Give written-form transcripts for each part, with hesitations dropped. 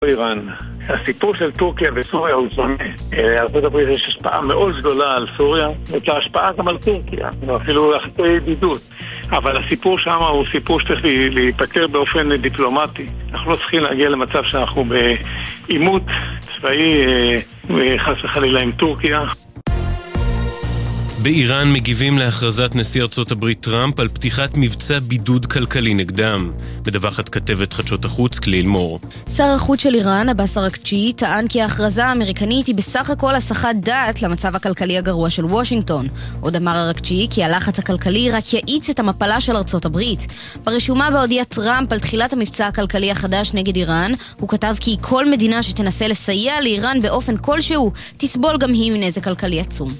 איראן. הסיפור של טורקיה וסוריה הוא שונה. ארצות הברית יש השפעה מאוד גדולה על סוריה, ויש השפעה גם על טורקיה, ואפילו יחסי ידידות. אבל הסיפור שם הוא סיפור שצריך להיפתר באופן דיפלומטי. אנחנו לא צריכים להגיע למצב שאנחנו בעימות צבאי חס וחלילה עם טורקיה. באיראן מגיבים להכרזת נשיא ארצות הברית טראמפ על פתיחת מבצע בידוד כלכלי נגדם. מדווחת כתבת חדשות החוץ כליל מור. שר החוץ של איראן, עבאס אראקצ'י, טען כי ההכרזה האמריקנית היא בסך הכל הסחת דעת למצב הכלכלי הגרוע של וושינגטון. עוד אמר אראקצ'י כי הלחץ הכלכלי רק יאיץ את המפלה של ארצות הברית. ברשומה בה הודיע טראמפ על תחילת המבצע הכלכלי החדש נגד איראן. הוא כתב כי כל מדינה שתנסה לסייע לאיראן באופן כלשהו תסבול גם היא מנזק כלכלי עצום.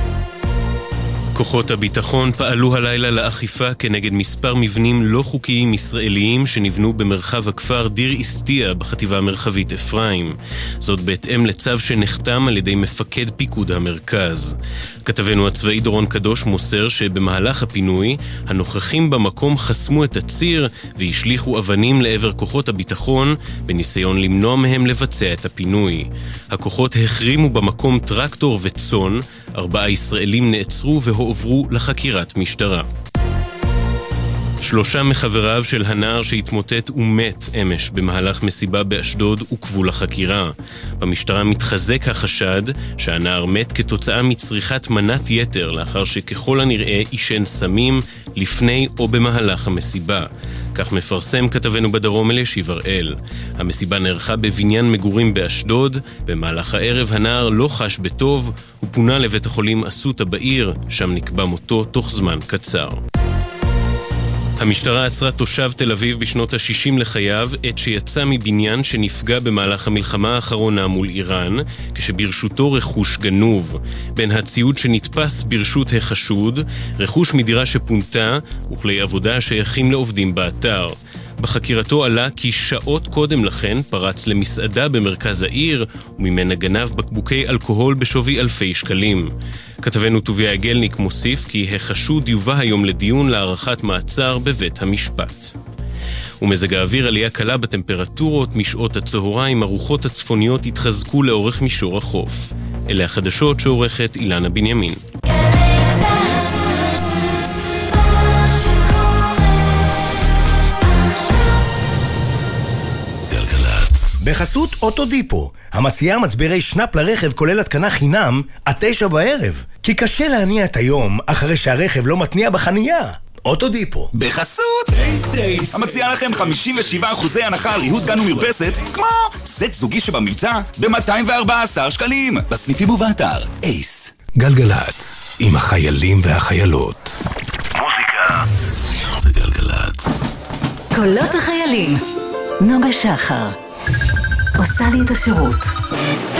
כוחות הביטחון פעלו הלילה לאכיפה כנגד מספר מבנים לא חוקיים ישראליים שנבנו במרחב הכפר דיר איסטיה בחטיבה המרחבית אפרים. זאת בהתאם לצו שנחתם על ידי מפקד פיקוד המרכז. כתבנו הצבאי דורון קדוש מוסר שבמהלך הפינוי הנוכחים במקום חסמו את הציר והשליחו אבנים לעבר כוחות הביטחון בניסיון למנוע מהם לבצע את הפינוי. הכוחות החרימו במקום טרקטור וצון, 4 ישראלים נעצרו והועברו לחקירת משטרה. 3 מחבריו של הנער שהתמוטט ומת אמש במהלך מסיבה באשדוד עוכבו לחקירה. במשטרה מתחזק החשד שהנער מת כתוצאה מצריכת מנת יתר לאחר שככל הנראה עישן סמים לפני או במהלך המסיבה. כך מפרסם כתבנו בדרום אלישיב הראל. המסיבה נערכה בבניין מגורים באשדוד. במהלך הערב הנער לא חש בטוב, הוא פונה לבית החולים אסותא בעיר, שם נקבע מותו תוך זמן קצר. המשטרה עצרה תושב תל אביב בשנות ה-60 לחייו עת שיצא מבניין שנפגע במהלך המלחמה האחרונה מול איראן, כשברשותו רכוש גנוב. בין הציוד שנתפס ברשות החשוד, רכוש מדירה שפונתה וכלי עבודה שייכים לעובדים באתר. בחקירתו עלה כי שעות קודם לכן פרץ למסעדה במרכז העיר וממנה גנב בקבוקי אלכוהול בשווי אלפי שקלים. כתבנו טוביה אגלניק מוסיף כי החשוד יובא היום לדיון להארכת מעצר בבית המשפט. ומזג האוויר עלייה קלה בטמפרטורות, משעות הצהריים הרוחות הצפוניות התחזקו לאורך מישור החוף. אלה החדשות שעורכת אילנה בנימין. בחסות אוטודיפו, המציעה מצברי שנאפ לרכב כולל התקנה חינם עד 9 בערב. כי קשה להניע את היום אחרי שהרכב לא מתניע בחנייה. אוטודיפו. בחסות אייס, המציעה לכם 57% הנחה על ריהוט גן ומרפסת, כמו סט זוגי שבמבצע ב-214 שקלים. בסניפים ובאתר אייס. גלגלץ, עם החיילים והחיילות. מוזיקה זה גלגלץ. קולות החיילים. נוגה שחר עושה לי את השירות.